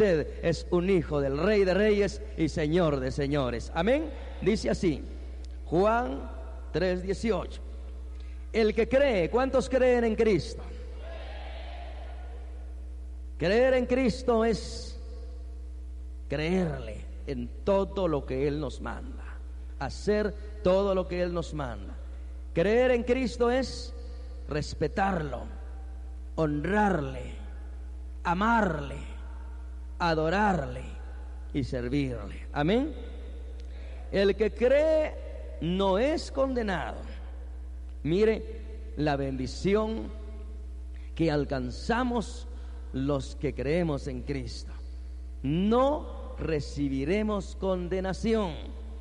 usted es un hijo del Rey de Reyes y Señor de Señores. Amén. Dice así, Juan 3:18. El que cree, ¿cuántos creen en Cristo? Creer en Cristo es creerle en todo lo que Él nos manda, hacer todo lo que Él nos manda. Creer en Cristo es respetarlo, honrarle, amarle, adorarle y servirle. Amén. El que cree no es condenado. Mire la bendición que alcanzamos los que creemos en Cristo. No recibiremos condenación.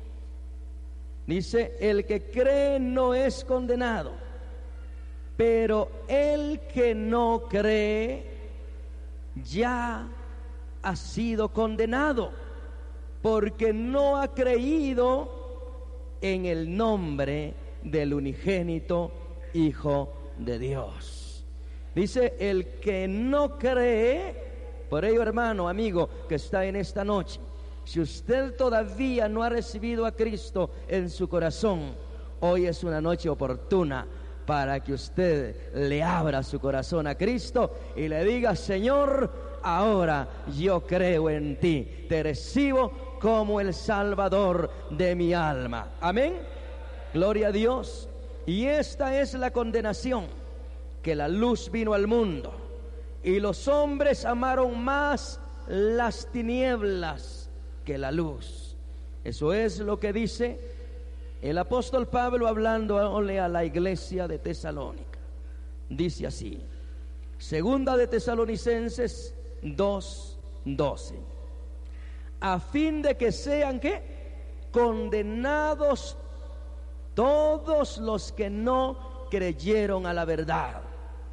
Dice, el que cree no es condenado, pero el que no cree ya ha sido condenado, porque no ha creído en el nombre del unigénito Hijo de Dios. Dice, el que no cree. Por ello, hermano, amigo, que está en esta noche, si usted todavía no ha recibido a Cristo en su corazón, hoy es una noche oportuna para que usted le abra su corazón a Cristo y le diga, Señor, ahora yo creo en ti, te recibo como el Salvador de mi alma. Amén. Gloria a Dios. Y esta es la condenación, que la luz vino al mundo y los hombres amaron más las tinieblas que la luz. Eso es lo que dice el apóstol Pablo hablándole a la iglesia de Tesalónica. Dice así, segunda de Tesalonicenses 2:12, a fin de que sean ¿qué? Condenados todos los que no creyeron a la verdad,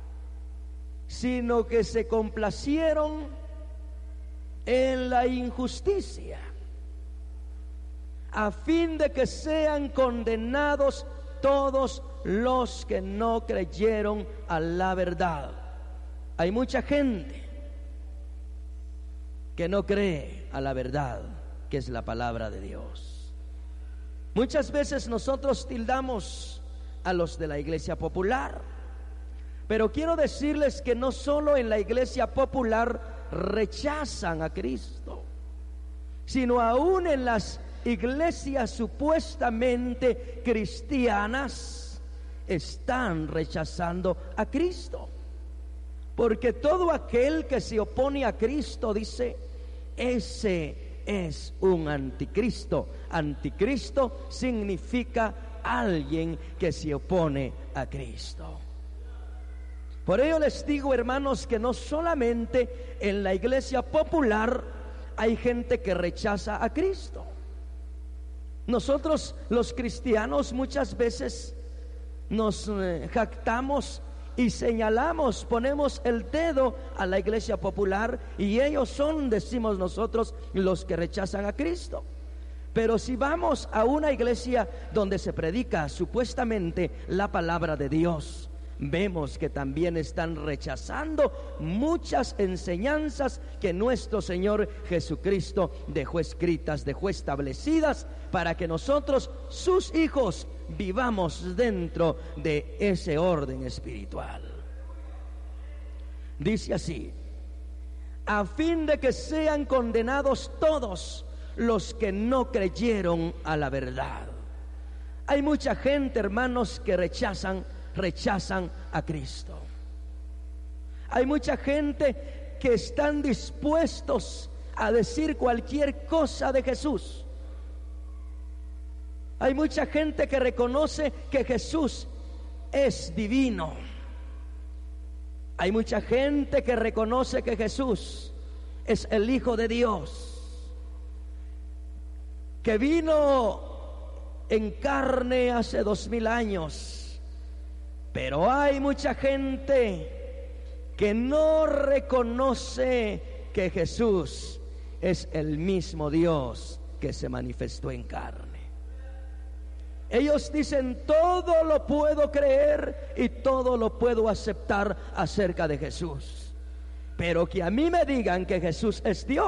sino que se complacieron en la injusticia, a fin de que sean condenados todos los que no creyeron a la verdad. Hay mucha gente que no cree a la verdad, que es la palabra de Dios. Muchas veces nosotros tildamos a los de la iglesia popular, pero quiero decirles que no solo en la iglesia popular rechazan a Cristo, sino aún en las iglesias supuestamente cristianas están rechazando a Cristo, porque todo aquel que se opone a Cristo, dice, ese es un anticristo. Anticristo significa alguien que se opone a Cristo. Por ello les digo, hermanos, que no solamente en la iglesia popular hay gente que rechaza a Cristo. Nosotros los cristianos muchas veces nos jactamos y señalamos, ponemos el dedo a la iglesia popular, y ellos son, decimos nosotros, los que rechazan a Cristo. Pero si vamos a una iglesia donde se predica supuestamente la palabra de Dios, vemos que también están rechazando muchas enseñanzas que nuestro Señor Jesucristo dejó escritas, dejó establecidas, para que nosotros, sus hijos, vivamos dentro de ese orden espiritual. Dice así, a fin de que sean condenados todos los que no creyeron a la verdad. Hay mucha gente, hermanos, que rechazan a Cristo. Hay mucha gente que están dispuestos a decir cualquier cosa de Jesús. Hay mucha gente que reconoce que Jesús es divino. Hay mucha gente que reconoce que Jesús es el Hijo de Dios, que vino en carne hace 2000 años. Pero hay mucha gente que no reconoce que Jesús es el mismo Dios que se manifestó en carne. Ellos dicen, todo lo puedo creer y todo lo puedo aceptar acerca de Jesús, pero que a mí me digan que Jesús es Dios,